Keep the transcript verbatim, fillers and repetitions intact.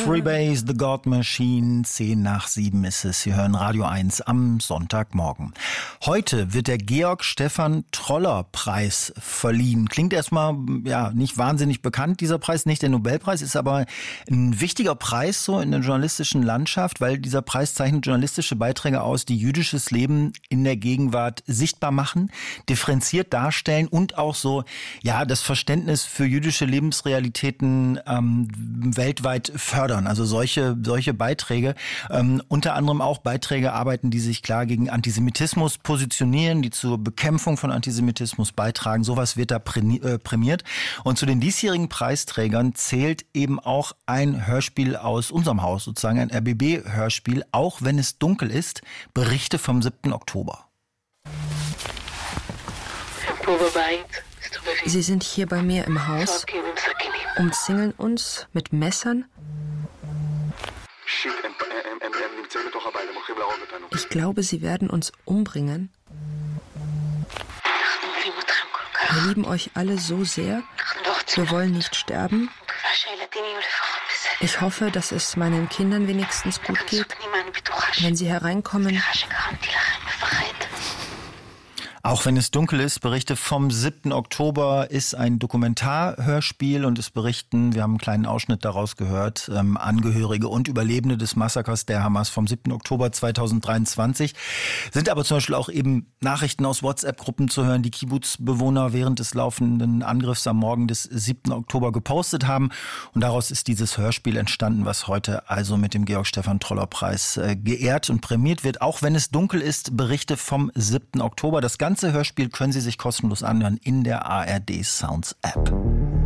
Freebase, The God Machine, zehn nach sieben ist es. Sie hören Radio eins am Sonntagmorgen. Heute wird der Georg-Stephan-Troller-Preis verliehen. Klingt erstmal ja nicht wahnsinnig bekannt, dieser Preis, nicht der Nobelpreis, ist aber ein wichtiger Preis so in der journalistischen Landschaft, weil dieser Preis zeichnet journalistische Beiträge aus, die jüdisches Leben in der Gegenwart sichtbar machen, differenziert darstellen und auch so ja das Verständnis für jüdische Lebensrealitäten ähm, weltweit fördern. Also solche solche Beiträge, ähm, unter anderem auch Beiträge arbeiten, die sich klar gegen Antisemitismus positionieren, die zur Bekämpfung von Antisemitismus beitragen. Sowas wird da prämiert. Und zu den diesjährigen Preisträgern zählt eben auch ein Hörspiel aus unserem Haus, sozusagen ein R B B-Hörspiel, auch wenn es dunkel ist, Berichte vom siebten Oktober. Sie sind hier bei mir im Haus, umzingeln uns mit Messern. Ich glaube, sie werden uns umbringen. Wir lieben euch alle so sehr. Wir wollen nicht sterben. Ich hoffe, dass es meinen Kindern wenigstens gut geht, wenn sie hereinkommen. Auch wenn es dunkel ist, Berichte vom siebten Oktober ist ein Dokumentarhörspiel und es berichten, wir haben einen kleinen Ausschnitt daraus gehört, ähm, Angehörige und Überlebende des Massakers der Hamas vom siebten Oktober zweitausenddreiundzwanzig. Sind aber zum Beispiel auch eben Nachrichten aus WhatsApp-Gruppen zu hören, die Kibbuz-Bewohner während des laufenden Angriffs am Morgen des siebten Oktober gepostet haben. Und daraus ist dieses Hörspiel entstanden, was heute also mit dem Georg-Stephan-Troller-Preis äh, geehrt und prämiert wird. Auch wenn es dunkel ist, Berichte vom siebten Oktober. Das ganze Hörspiel können Sie sich kostenlos anhören in der A R D Sounds App.